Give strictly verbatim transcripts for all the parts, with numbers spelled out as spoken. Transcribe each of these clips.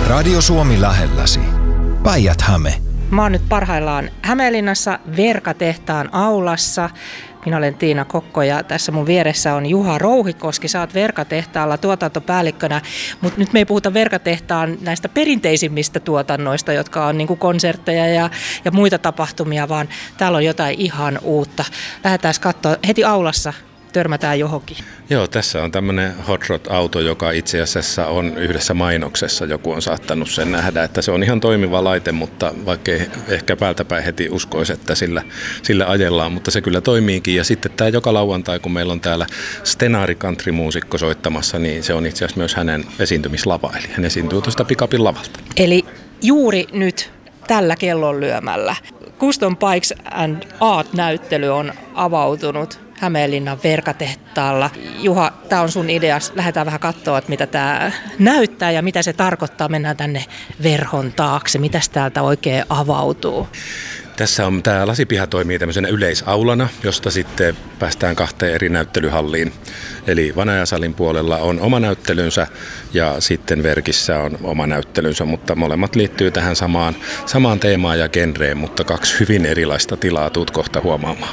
Radio Suomi lähelläsi. Päijät-Häme. Mä oon nyt parhaillaan Hämeenlinnassa Verka-tehtaan aulassa. Minä olen Tiina Kokko ja tässä mun vieressä on Juha Rouhikoski. Sä oot Verka-tehtaalla tuotantopäällikkönä, mutta nyt me ei puhuta Verka-tehtaan näistä perinteisimmistä tuotannoista, jotka on niin kuin konsertteja ja, ja muita tapahtumia, vaan täällä on jotain ihan uutta. Lähdetään katsoa heti aulassa. Törmätään johonkin. Joo, tässä on tämmöinen hot rod-auto, joka itse asiassa on yhdessä mainoksessa. Joku on saattanut sen nähdä, että se on ihan toimiva laite, mutta vaikkei ehkä päältäpäin heti uskoisi, että sillä, sillä ajellaan, mutta se kyllä toimiikin. Ja sitten tämä joka lauantai, kun meillä on täällä Stenaari country-muusikko soittamassa, niin se on itse asiassa myös hänen esiintymislava. Eli hän esiintyy tuosta Pikapin lavalta. Eli juuri nyt tällä kellonlyömällä Custom Bikes and Art-näyttely on avautunut Hämeenlinnan Verka-tehtaalla. Juha, tämä on sun ideas. Lähdetään vähän katsoa, että mitä tämä näyttää ja mitä se tarkoittaa. Mennään tänne verhon taakse. Mitäs täältä oikein avautuu? Tässä on, tämä lasipiha toimii tämmöisenä yleisaulana, josta sitten päästään kahteen eri näyttelyhalliin. Eli Vanajasalin puolella on oma näyttelynsä ja sitten Verkissä on oma näyttelynsä, mutta molemmat liittyy tähän samaan, samaan teemaan ja genreen, mutta kaksi hyvin erilaista tilaa tuut kohta huomaamaan.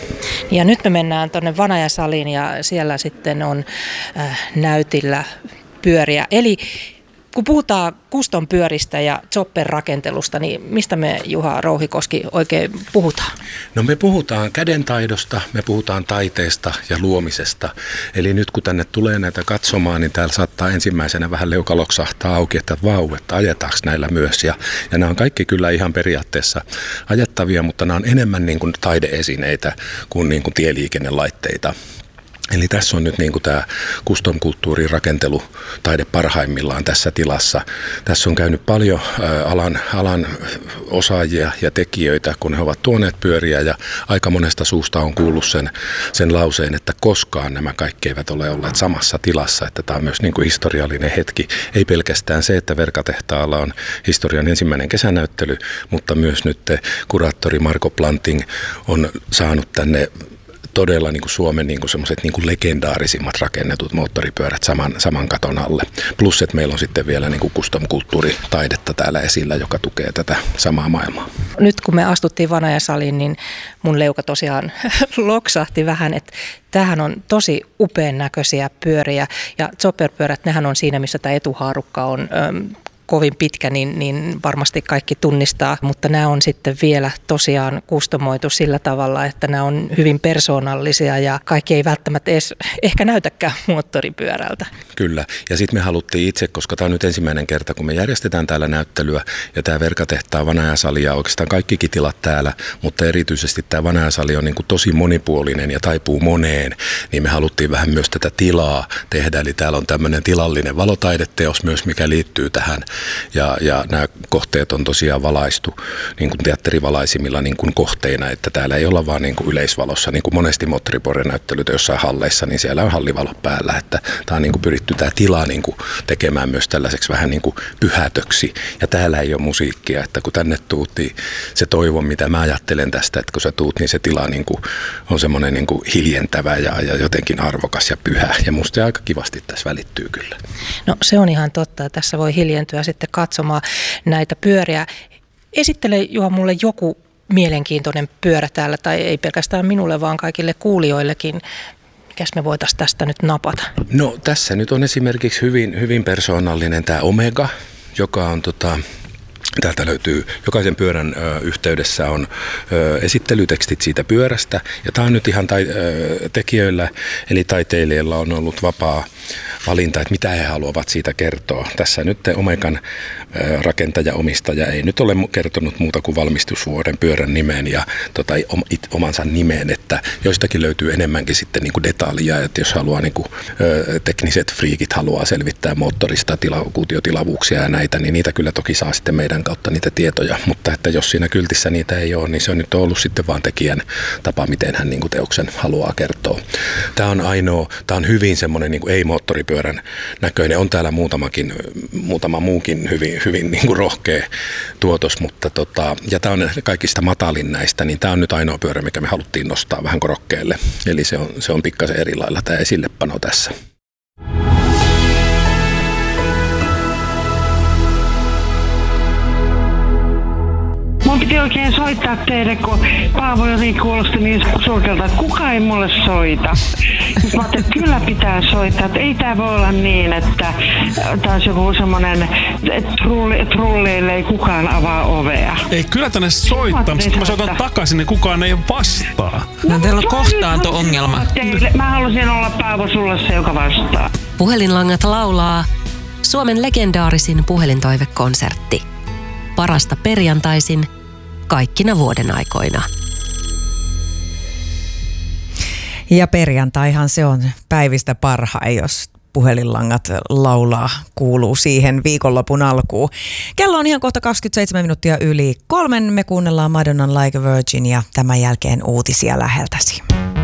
Ja nyt me mennään tuonne Vanajasaliin ja siellä sitten on äh, näytillä pyöriä. Eli kun puhutaan Custom pyöristä ja chopper-rakentelusta, niin mistä me, Juha Rouhikoski, oikein puhutaan? No me puhutaan kädentaidosta, me puhutaan taiteesta ja luomisesta. Eli nyt kun tänne tulee näitä katsomaan, niin täällä saattaa ensimmäisenä vähän leuka loksahtaa auki, että vau, että ajetaanko näillä myös. Ja, ja nämä on kaikki kyllä ihan periaatteessa ajettavia, mutta nämä on enemmän niin kuin taideesineitä kuin, niin kuin tieliikennelaitteita. Eli tässä on nyt niin kuin tämä custom-kulttuurin rakentelutaide parhaimmillaan tässä tilassa. Tässä on käynyt paljon alan, alan osaajia ja tekijöitä, kun he ovat tuoneet pyöriä ja aika monesta suusta on kuullut sen, sen lauseen, että koskaan nämä kaikki eivät ole olleet samassa tilassa. Että tämä on myös niin kuin historiallinen hetki. Ei pelkästään se, että Verka-tehtaalla on historian ensimmäinen kesänäyttely, mutta myös nyt kuraattori Marko Planting on saanut tänne todella niin kuin Suomen niin kuin semmoiset niin kuin legendaarisimmat rakennetut moottoripyörät saman, saman katon alle. Plus, että meillä on sitten vielä niin kuin custom-kulttuuritaidetta täällä esillä, joka tukee tätä samaa maailmaa. Nyt kun me astuttiin Vanajasaliin, niin mun leuka tosiaan loksahti vähän, että tämähän on tosi upean näköisiä pyöriä ja chopperpyörät, nehän on siinä, missä tämä etuhaarukka on öm, kovin pitkä, niin, niin varmasti kaikki tunnistaa, mutta nämä on sitten vielä tosiaan kustomoitu sillä tavalla, että nämä on hyvin persoonallisia ja kaikki ei välttämättä edes ehkä näytäkään moottoripyörältä. Kyllä, ja sitten me haluttiin itse, koska tämä on nyt ensimmäinen kerta, kun me järjestetään täällä näyttelyä ja tämä Verka-tehtaan Vanajasali ja oikeastaan kaikkikin tilat täällä, mutta erityisesti tämä Vanajasali on niin kuin tosi monipuolinen ja taipuu moneen, niin me haluttiin vähän myös tätä tilaa tehdä, eli täällä on tämmöinen tilallinen valotaideteos myös, mikä liittyy tähän. Ja, ja nämä kohteet on tosiaan valaistu niin kuin teatterivalaisimilla niin kuin kohteina, että täällä ei olla vaan niin kuin yleisvalossa, niin kuin monesti moottoripyöränäyttelyt jossain halleissa, niin siellä on hallivalo päällä, että tämä on niin kuin pyritty tämä tila niin kuin tekemään myös tällaiseksi vähän niin kuin pyhätöksi. Ja täällä ei ole musiikkia, että kun tänne tuut, niin se toivon, mitä mä ajattelen tästä, että kun sä tuut, niin se tila niin kuin on semmoinen niin kuin hiljentävä ja, ja jotenkin arvokas ja pyhä. Ja musta se aika kivasti tässä välittyy kyllä. No se on ihan totta, tässä voi hiljentyä sitten katsomaan näitä pyöriä. Esittele, Juha, mulle joku mielenkiintoinen pyörä täällä, tai ei pelkästään minulle, vaan kaikille kuulijoillekin. Mikäs me voitaisiin tästä nyt napata? No tässä nyt on esimerkiksi hyvin, hyvin persoonallinen tämä Omega, joka on tota... Täältä löytyy, jokaisen pyörän ö, yhteydessä on ö, esittelytekstit siitä pyörästä. Ja tämä on nyt ihan tai, ö, tekijöillä, eli taiteilijalla on ollut vapaa valinta, että mitä he haluavat siitä kertoa. Tässä nyt Omegan ö, rakentaja, omistaja ei nyt ole kertonut muuta kuin valmistusvuoden pyörän nimen ja tota, it, omansa nimen, että joistakin löytyy enemmänkin sitten niin kuin detaljia, että jos haluaa niin kuin, ö, tekniset friikit haluaa selvittää moottorista tila, kuutiotilavuuksia ja näitä, niin niitä kyllä toki saa sitten meidän kautta niitä tietoja, mutta että jos siinä kyltissä niitä ei ole, niin se on nyt ollut sitten vaan tekijän tapa, miten hän niin kuin teoksen haluaa kertoa. Tämä on ainoa, tämä on hyvin semmoinen niin kuin ei-moottoripyörän näköinen, on täällä muutamakin, muutama muukin hyvin, hyvin niin kuin rohkea tuotos, mutta tota, ja tämä on kaikista matalin näistä, niin tämä on nyt ainoa pyörä, mikä me haluttiin nostaa vähän korokkeelle, eli se on, se on pikkasen eri lailla tämä esillepano tässä. soittaa teille, kun Paavo jotenkin kuulosti niin surkealta, että kukaan ei mulle soita. Sitten mä ajattelin, että kyllä pitää soittaa, että ei tää voi olla niin, että taas joku semmoinen, että trulli, trulleille ei kukaan avaa ovea. Ei, kyllä tänne soittaa, mutta sitten kun mä soitan takaisin, niin kukaan ei vastaa. No teillä on kohtaanto-ongelma. Mä halusin olla Paavo sulle se, joka vastaa. Puhelinlangat laulaa Suomen legendaarisin puhelintoivekonsertti. Parasta perjantaisin kaikkina vuoden aikoina. Ja perjantaihan se on päivistä parhain, jos puhelinlangat laulaa, kuuluu siihen viikonlopun alkuun. Kello on ihan kohta kaksikymmentäseitsemän minuuttia yli kolmen. Me kuunnellaan Madonnan Like a Virgin ja tämän jälkeen uutisia läheltäsi.